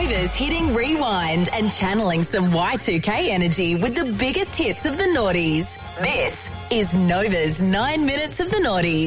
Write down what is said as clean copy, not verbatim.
Nova's hitting rewind and channeling some Y2K energy with the biggest hits of the noughties. This is Nova's 9 Minutes of the Noughties.